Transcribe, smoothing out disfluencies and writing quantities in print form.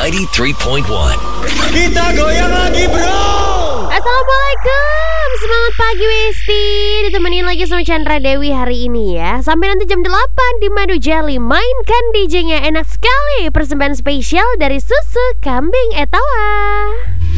93.1. Kita goyang lagi, bro. Assalamualaikum, semangat pagi Westi. Ditemenin lagi sama Chandra Dewi hari ini ya. Sampai nanti jam 8 di Madu Jelly. Mainkan DJ-nya enak sekali. Persembahan spesial dari Susu Kambing Etawa.